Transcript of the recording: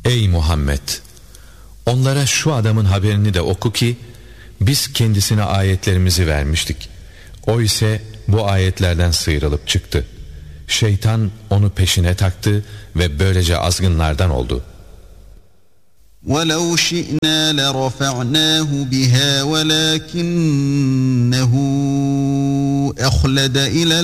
Ey Muhammed! Onlara şu adamın haberini de oku ki, biz kendisine ayetlerimizi vermiştik. O ise bu ayetlerden sıyrılıp çıktı. Şeytan onu peşine taktı ve böylece azgınlardan oldu. وَلَوْ شِئْنَا لَرَفَعْنَاهُ بِهَا وَلَكِنَّهُ أَخْلَدَ إِلَى